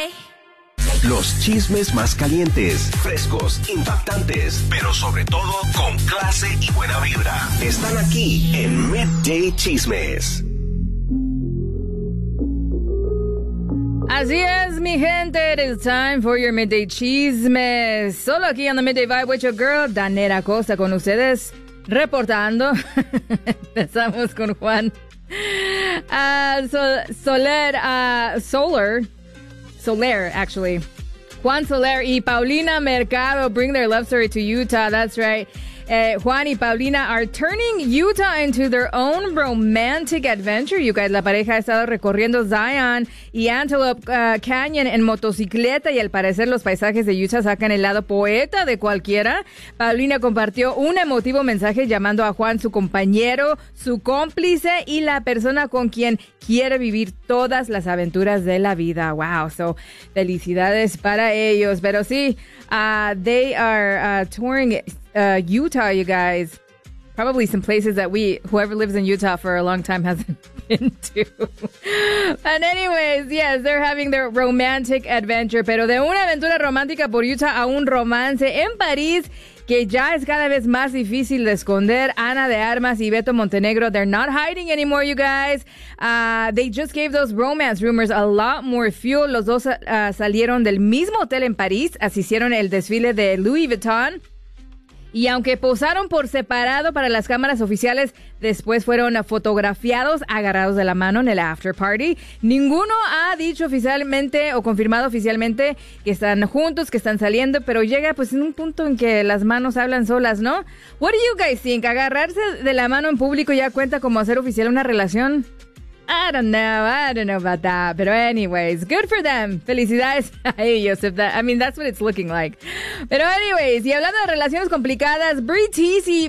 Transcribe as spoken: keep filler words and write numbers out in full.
Bye. Los chismes más calientes, frescos, impactantes, pero sobre todo con clase y buena vibra. Están aquí en Midday Chismes. Así es, mi gente. It is time for your Midday Chismes. Solo aquí en the Midday Vibe with your girl, Danera Costa, con ustedes, reportando. Empezamos con Juan. Uh, so, Soler, uh, Solar, Soler, actually. Juan Soler y Paulina Mercado bring their love story to Utah. That's right. Uh, Juan y Paulina are turning Utah into their own romantic adventure. You guys, la pareja ha estado recorriendo Zion y Antelope uh, Canyon en motocicleta y al parecer los paisajes de Utah sacan el lado poeta de cualquiera. Paulina compartió un emotivo mensaje llamando a Juan su compañero, su cómplice y la persona con quien quiere vivir todas las aventuras de la vida. Wow, so felicidades para ellos. Pero sí, uh, they are uh, touring Uh, Utah, you guys. Probably some places that we, whoever lives in Utah for a long time hasn't been to. And anyways, yes, they're having their romantic adventure. Pero de una aventura romántica por Utah a un romance en París que ya es cada vez más difícil de esconder. Ana de Armas y Beto Montenegro, they're not hiding anymore, you guys. Uh, they just gave those romance rumors a lot more fuel. Los dos uh, salieron del mismo hotel en París, asistieron el desfile de Louis Vuitton. Y aunque posaron por separado para las cámaras oficiales, después fueron fotografiados agarrados de la mano en el after party. Ninguno ha dicho oficialmente o confirmado oficialmente que están juntos, que están saliendo, pero llega pues en un punto en que las manos hablan solas, ¿no? What do you guys think? ¿Agarrarse de la mano en público ya cuenta como hacer oficial una relación? I don't know, I don't know about that. Pero anyways, good for them. Felicidades a ellos. If that, I mean, that's what it's looking like. Pero anyways, y hablando de relaciones complicadas, Brie Tiesi